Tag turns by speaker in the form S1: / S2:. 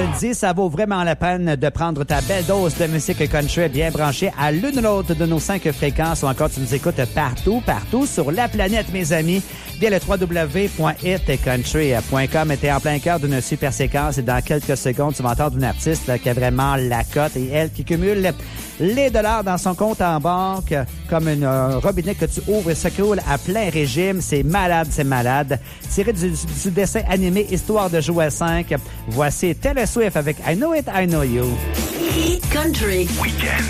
S1: le dis, ça vaut vraiment la peine de prendre ta belle dose de musique country bien branchée à l'une ou l'autre de nos 5 fréquences ou encore tu nous écoutes partout sur la planète, mes amis. Via le www.hitcountry.com et t'es en plein cœur d'une super séquence et dans quelques secondes, tu vas entendre une artiste là, qui a vraiment la cote et elle qui cumule les dollars dans son compte en banque comme une robinet que tu ouvres et ça coule à plein régime. C'est malade, c'est malade. Tiré du dessin animé Histoire de jouer à 5. Voici Taylor Swift avec I Know It, I Know You.
S2: Hit Country.
S3: Weekend.